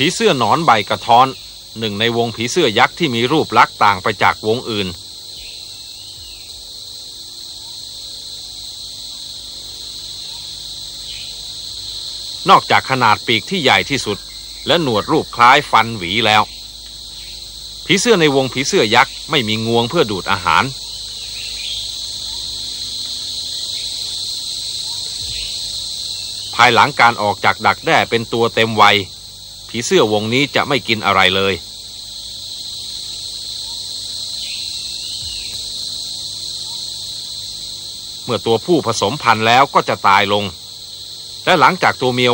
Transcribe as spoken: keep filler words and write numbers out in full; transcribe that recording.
ผีเสื้อหนอนใบกระท้อนหนึ่งในวงผีเสื้อยักษ์ที่มีรูปลักษณ์ต่างไปจากวงอื่นนอกจากขนาดปีกที่ใหญ่ที่สุดและหนวดรูปคล้ายฟันหวีแล้วผีเสื้อในวงผีเสื้อยักษ์ไม่มีงวงเพื่อดูดอาหารภายหลังการออกจากดักแด้เป็นตัวเต็มวัยผีเสื้อวงนี้จะไม่กินอะไรเลยเมื่อตัวผู้ผสมพันธุ์แล้วก็จะตายลงและหลังจากตัวเมีย